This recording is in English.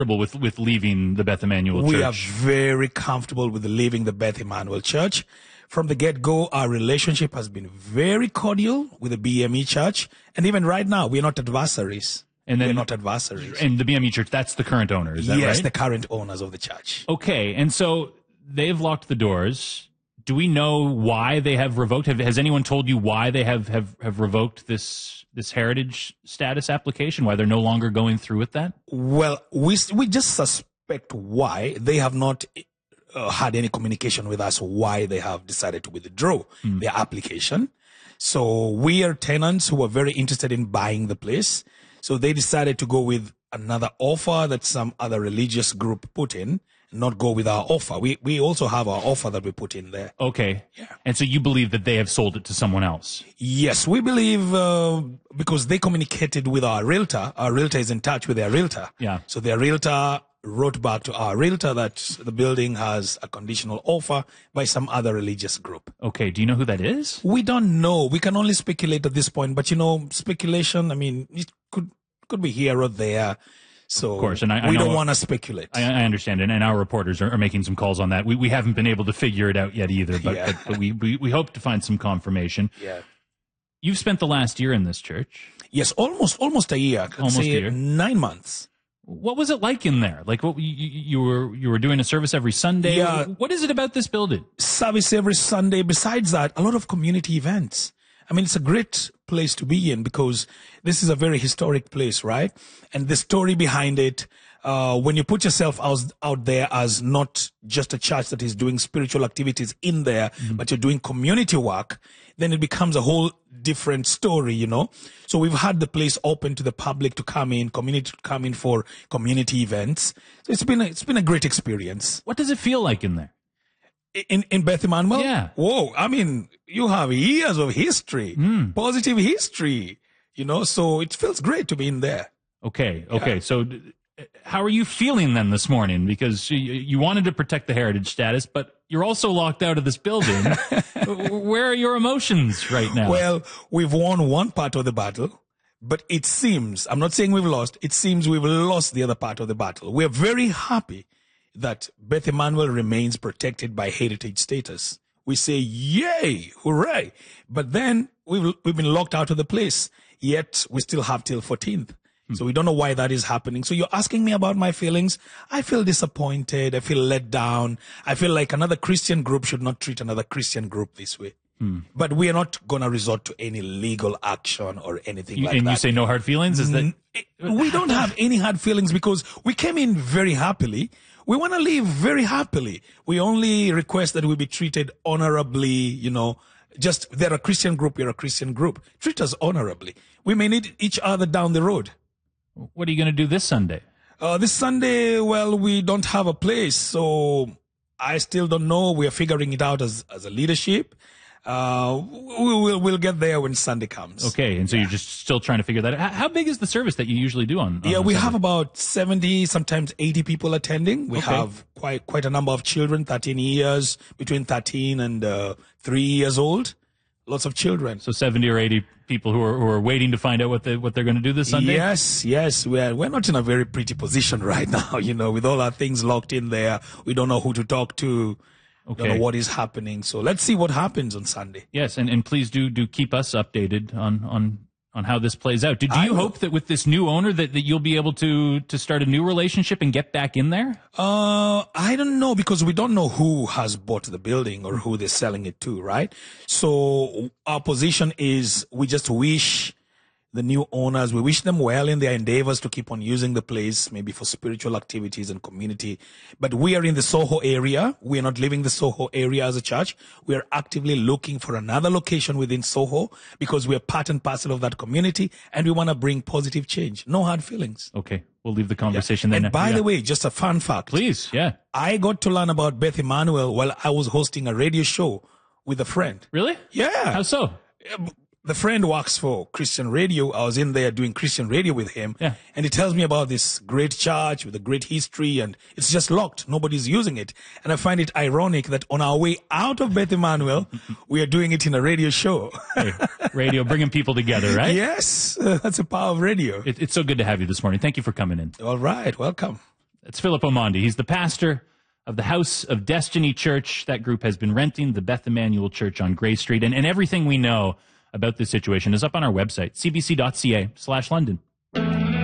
with leaving the Beth Emmanuel Church. We are very comfortable with leaving the Beth Emmanuel Church. From the get-go, our relationship has been very cordial with the BME Church. And even right now, we're not adversaries. We're not adversaries. And the BME Church, that's the current owner, is that right? Yes, the current owners of the church. Okay, and so they've locked the doors. Do we know why they have revoked? Has anyone told you why they have revoked this heritage status application? Why they're no longer going through with that? Well, we just suspect why they have not had any communication with us. Why they have decided to withdraw their application? So we are tenants who are very interested in buying the place. So they decided to go with another offer that some other religious group put in. Not go with our offer. We also have our offer that we put in there. Okay. Yeah. And so you believe that they have sold it to someone else? Yes, we believe because they communicated with our realtor. Our realtor is in touch with their realtor. Yeah. So their realtor wrote back to our realtor that the building has a conditional offer by some other religious group. Okay. Do you know who that is? We don't know. We can only speculate at this point. But, speculation, I mean, it could be here or there. So of course, and we don't want to speculate. I understand, and our reporters are making some calls on that. We haven't been able to figure it out yet either, but we hope to find some confirmation. Yeah. You've spent the last year in this church. Yes, almost a year. Almost a year. 9 months. What was it like in there? Like, what you were doing a service every Sunday? Yeah. What is it about this building? Service every Sunday. Besides that, a lot of community events. I mean, it's a great place to be in because this is a very historic place, right? And the story behind it, when you put yourself out there as not just a church that is doing spiritual activities in there, but you're doing community work, then it becomes a whole different story, So we've had the place open to the public to come in, community to come in for community events. So it's been a great experience. What does it feel like in there? In Beth Emmanuel? Yeah. Whoa. I mean, you have years of history, positive history, so it feels great to be in there. Okay. So how are you feeling then this morning? Because you wanted to protect the heritage status, but you're also locked out of this building. Where are your emotions right now? Well, we've won one part of the battle, but it seems, I'm not saying we've lost, it seems we've lost the other part of the battle. We're very happy that Beth Emmanuel remains protected by heritage status. We say, yay, hooray. But then we've been locked out of the place, yet we still have till 14th. So we don't know why that is happening. So you're asking me about my feelings. I feel disappointed. I feel let down. I feel like another Christian group should not treat another Christian group this way. But we are not going to resort to any legal action or anything like that. And you say no hard feelings? Is that we don't have any hard feelings because we came in very happily. We want to live very happily. We only request that we be treated honorably, just they're a Christian group, we're a Christian group. Treat us honorably. We may need each other down the road. What are you going to do this Sunday? This Sunday, well, we don't have a place, so I still don't know. We are figuring it out as a leadership. We'll get there when Sunday comes. Okay, and so you're just still trying to figure that out. How big is the service that you usually do on we Sunday? have about 70, sometimes 80 people attending. We have quite a number of children, 13 years, between 13 and 3 years old. Lots of children. So 70 or 80 people who are waiting to find out what they're going to do this Sunday? Yes. We're not in a very pretty position right now, with all our things locked in there. We don't know who to talk to. Okay. Don't know what is happening. So let's see what happens on Sunday. Yes, and please do keep us updated on how this plays out. Do you hope that with this new owner that you'll be able to start a new relationship and get back in there? I don't know because we don't know who has bought the building or who they're selling it to, right? So our position is we just wish the new owners, we wish them well in their endeavors to keep on using the place, maybe for spiritual activities and community. But we are in the Soho area. We are not leaving the Soho area as a church. We are actively looking for another location within Soho because we are part and parcel of that community and we want to bring positive change. No hard feelings. Okay. We'll leave the conversation there. And by the way, just a fun fact. Please, yeah. I got to learn about Beth Emmanuel while I was hosting a radio show with a friend. Really? Yeah. How so? The friend works for Christian radio. I was in there doing Christian radio with him. Yeah. And he tells me about this great church with a great history and it's just locked. Nobody's using it. And I find it ironic that on our way out of Beth Emmanuel, we are doing it in a radio show. Hey, radio, bringing people together, right? Yes. That's the power of radio. It's so good to have you this morning. Thank you for coming in. All right. Welcome. That's Philip Omondi. He's the pastor of the House of Destiny Church. That group has been renting the Beth Emmanuel Church on Gray Street. And everything we know about this situation is up on our website, cbc.ca/London.